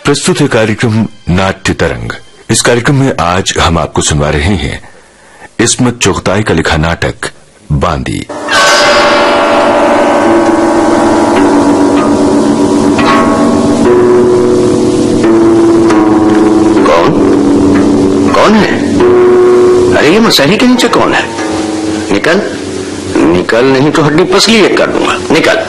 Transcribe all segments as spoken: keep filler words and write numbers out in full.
प्रस्तुत है कार्यक्रम नाट्य तरंग। इस कार्यक्रम में आज हम आपको सुनवा रहे हैं इस्मत चुगताई का लिखा नाटक बांदी। कौन कौन है? अरे ये मसहरी के नीचे कौन है? निकल निकल, नहीं तो हड्डी पसली एक कर दूंगा। निकल।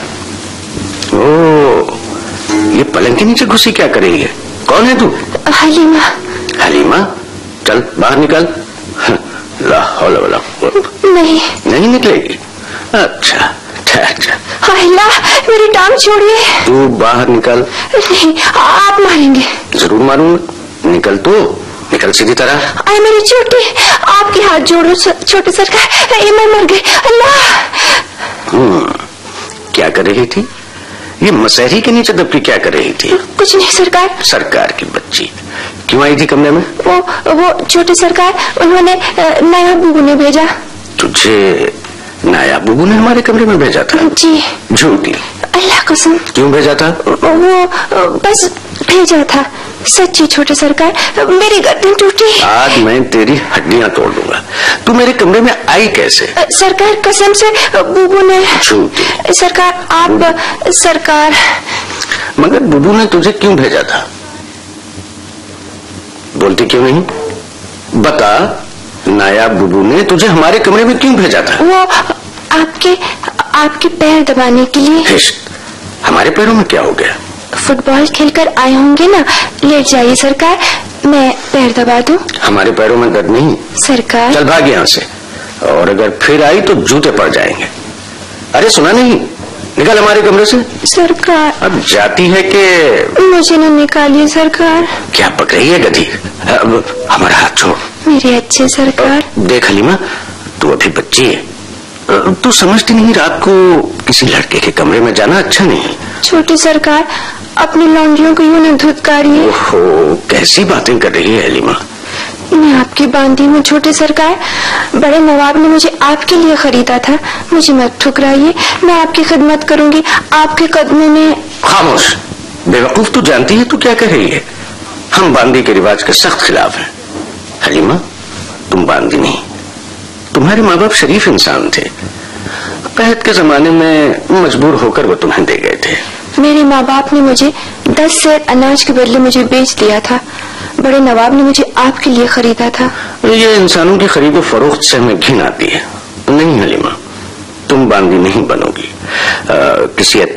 ओ, ये पलंग के नीचे घुसी क्या कर रही है? कौन है तू? हलीमा। हलीमा, चल बाहर निकल। ला हौला वाला। नहीं नहीं निकलेगी। अच्छा अच्छा। अल्लाह, मेरी टांग छोड़िए। तू बाहर निकल। नहीं, आप मारेंगे। जरूर मारूंगा। निकल तो निकल सीधी तरह। आए मेरी छोटी, आपके हाथ जोड़ो छोटे सरकार, ये मैं मर गई। अल्लाह। हम्म, क्या कर रही थी? ये मसहरी के नीचे दबकी क्या कर रही थी? कुछ नहीं सरकार। सरकार की बच्ची क्यों आई थी कमरे में? वो वो छोटे सरकार, उन्होंने नया बुबू ने भेजा। तुझे नाया बुबू ने हमारे कमरे में भेजा था? जी। झूठी। अल्लाह कसम। क्यों भेजा था? वो बस भेजा था। सच्ची छोटे सरकार, मेरी गर्दन टूटी। आज मैं तेरी हड्डियां तोड़ दूंगा। तू मेरे कमरे में आई कैसे? सरकार कसम से बुबू ने। झूठी। सरकार आप सरकार। मगर बुबू ने तुझे क्यों भेजा था? बोलती क्यों नहीं? बता, नाया बुबू ने तुझे हमारे कमरे में क्यों भेजा था? वो आपके आपके पैर दबाने के लिए। हमारे पैरों में क्या हो गया? फुटबॉल खेलकर आए होंगे ना, लेट जाइए सरकार, मैं पैर दबा दूं। हमारे पैरों में दर्द नहीं सरकार। चल भाग यहाँ से, और अगर फिर आई तो जूते पड़ जाएंगे। अरे सुना नहीं? निकल हमारे कमरे से। सरकार। अब जाती है कि? मुझे न निकालिए सरकार। क्या पक रही है गधी? हमारा हाथ छोड़। मेरे अच्छे सरकार। देख हलीमा, तू अभी बच्ची है, तू समझती नहीं रात को किसी लड़के के कमरे में जाना अच्छा नहीं। छोटी सरकार, अपनी लौंडियों को यूं न धुतकारिए। ओहो, कैसी बातें कर रही है हलीमा? मैं आपकी बांदी हूँ छोटे सरकार। बड़े नवाब ने मुझे आपके लिए खरीदा था, मुझे मत ठुकराइए, मैं आपकी खिदमत करूंगी, आपके कदमों में। खामोश बेवकूफ, तू जानती है तू क्या कह रही है? हम बांदी के रिवाज के सख्त खिलाफ हैं। हलीमा, तुम बांदी नहीं, तुम्हारे माँ बाप शरीफ इंसान थे। कहत के जमाने में मजबूर होकर वो तुम्हें दे गए थे। मेरे माँ बाप ने मुझे दस सेर अनाज के बदले मुझे बेच दिया था। बड़े नवाब ने मुझे आपके लिए खरीदा था। ये इंसानों की खरीदो फरोख्त से हमें घिन आती है। नहीं हलीमा, तुम बांदी नहीं बनोगी। आ, किसी